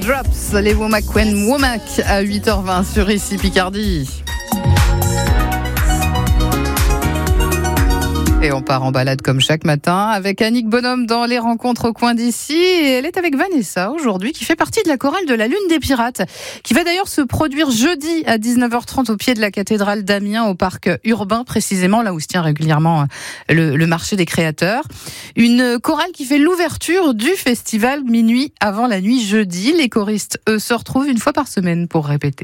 Drops, les Womack à 8h20 sur Ici Picardie. Et on part en balade comme chaque matin avec Annick Bonhomme dans les rencontres au coin d'ici. Et elle est avec Vanessa aujourd'hui qui fait partie de la chorale de la Lune des Pirates qui va d'ailleurs se produire jeudi à 19h30 au pied de la cathédrale d'Amiens au parc urbain précisément, là où se tient régulièrement le marché des créateurs. Une chorale qui fait l'ouverture du festival minuit avant la nuit jeudi. Les choristes, eux, se retrouvent une fois par semaine pour répéter.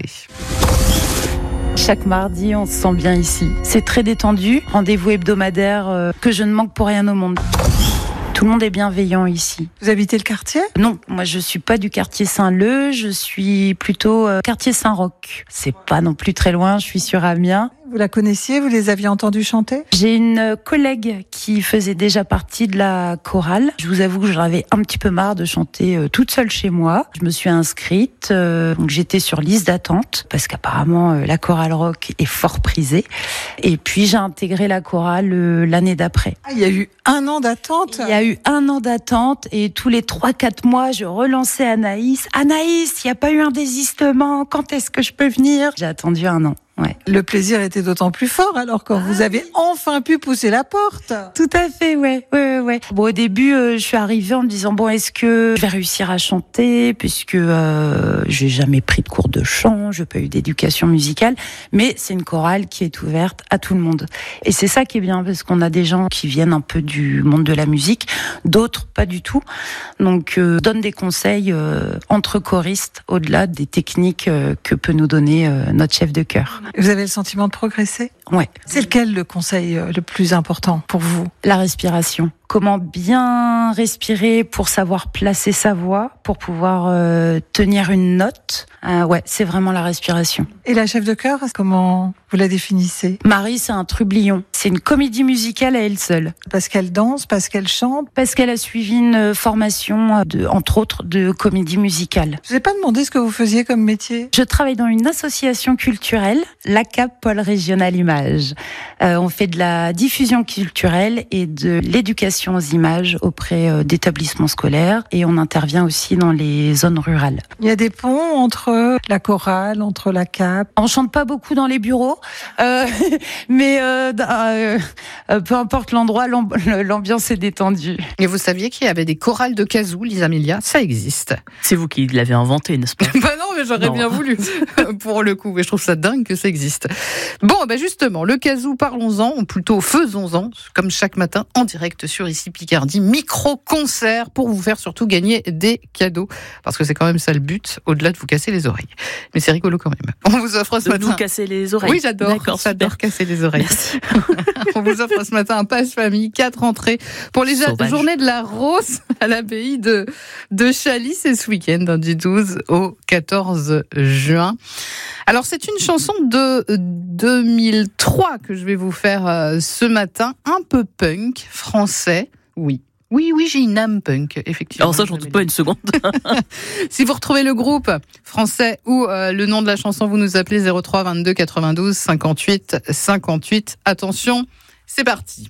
Chaque mardi, on se sent bien ici. C'est très détendu. Rendez-vous hebdomadaire que je ne manque pour rien au monde. Tout le monde est bienveillant ici. Vous habitez le quartier ? Non, moi je suis pas du quartier Saint-Leu, je suis plutôt quartier Saint-Roch. C'est pas non plus très loin, je suis sur Amiens. Vous la connaissiez ? Vous les aviez entendus chanter ? J'ai une collègue qui faisait déjà partie de la chorale. Je vous avoue que j'en avais un petit peu marre de chanter toute seule chez moi. Je me suis inscrite, donc j'étais sur liste d'attente parce qu'apparemment la chorale rock est fort prisée. Et puis j'ai intégré la chorale l'année d'après. Ah, il y a eu 1 an d'attente ? Il y a eu 1 an d'attente et tous les 3-4 mois, je relançais Anaïs. Anaïs, il n'y a pas eu un désistement, quand est-ce que je peux venir ? J'ai attendu 1 an. Ouais. Le plaisir était d'autant plus fort alors quand vous avez enfin pu pousser la porte. Tout à fait, ouais. Bon, au début, je suis arrivée en me disant bon, est-ce que je vais réussir à chanter puisque j'ai jamais pris de cours de chant, j'ai pas eu d'éducation musicale, mais c'est une chorale qui est ouverte à tout le monde. Et c'est ça qui est bien parce qu'on a des gens qui viennent un peu du monde de la musique, d'autres pas du tout. Donc donne des conseils entre choristes au-delà des techniques que peut nous donner notre chef de chœur. Vous avez le sentiment de progresser ? Ouais. C'est lequel le conseil le plus important pour vous ? La respiration. Comment bien respirer pour savoir placer sa voix, pour pouvoir tenir une note. Ouais, c'est vraiment la respiration. Et la chef de chœur, comment vous la définissez ? Marie, c'est un trublion. C'est une comédie musicale à elle seule. Parce qu'elle danse, parce qu'elle chante ? Parce qu'elle a suivi une formation, entre autres, de comédie musicale. Je vous ai pas demandé ce que vous faisiez comme métier ? Je travaille dans une association culturelle, l'ACAP Pôle Régional Images. On fait de la diffusion culturelle et de l'éducation aux images auprès d'établissements scolaires et on intervient aussi dans les zones rurales. Il y a des ponts entre la chorale, entre la CAP. On chante pas beaucoup dans les bureaux, mais peu importe l'endroit, l'ambiance est détendue. Et vous saviez qu'il y avait des chorales de kazoo, Lisa Milia ? Ça existe. C'est vous qui l'avez inventé, n'est-ce pas ? Bah non, mais j'aurais bien voulu, pour le coup. Mais je trouve ça dingue que ça existe. Bon, justement, le kazoo, parlons-en, ou plutôt faisons-en, comme chaque matin, en direct sur Ici Picardie, micro-concert pour vous faire surtout gagner des cadeaux. Parce que c'est quand même ça le but, au-delà de vous casser les oreilles. Mais c'est rigolo quand même. On vous offre ce matin... vous casser les oreilles. Oui, j'adore casser les oreilles. Merci. On vous offre ce matin un pass famille, 4 entrées pour les journées de la Rose à l'abbaye de Chaly. C'est ce week-end, du 12 au 14 juin. Alors, c'est une chanson de 2003 que je vais vous faire ce matin, un peu punk, français, oui. Oui, j'ai une âme punk, effectivement. Alors ça, j'en doute pas une seconde. Si vous retrouvez le groupe français ou le nom de la chanson, vous nous appelez 03 22 92 58 58. Attention, c'est parti.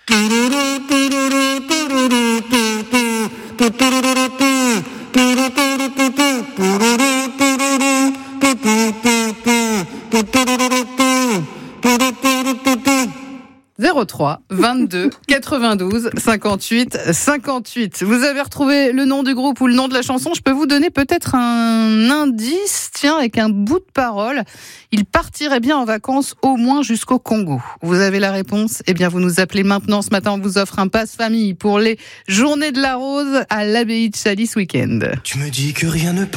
« 03 22 92 58 58. Vous avez retrouvé le nom du groupe ou le nom de la chanson. Je peux vous donner peut-être un indice, tiens, avec un bout de parole. Il partirait bien en vacances au moins jusqu'au Congo. Vous avez la réponse ? Eh bien, vous nous appelez maintenant. Ce matin, on vous offre un pass famille pour les Journées de la Rose à l'abbaye de Chaly ce week-end. Tu me dis que rien ne